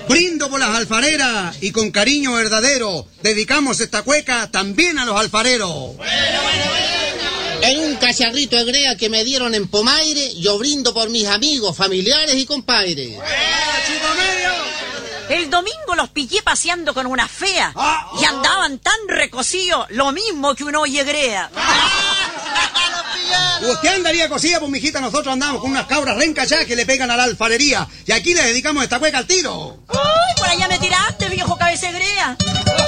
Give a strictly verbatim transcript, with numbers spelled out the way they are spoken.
Brindo por las alfareras y con cariño verdadero dedicamos esta cueca también a los alfareros. Bueno, bueno, bueno. En un cacharrito de grea que me dieron en Pomaire, yo brindo por mis amigos, familiares y compadres. Bueno, chico medio. El domingo los pillé paseando con una fea ah, oh. y andaban tan recocidos, lo mismo que un oye grea. Usted andaría cosida, pues mijita, nosotros andamos con unas cabras rencachadas que le pegan a la alfarería y aquí le dedicamos esta cueca al tiro. ¡Uy, por allá me tiraste, viejo cabecegrea!